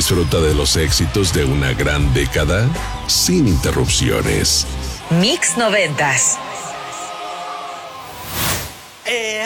disfruta de los éxitos de una gran década sin interrupciones. Mix 90s.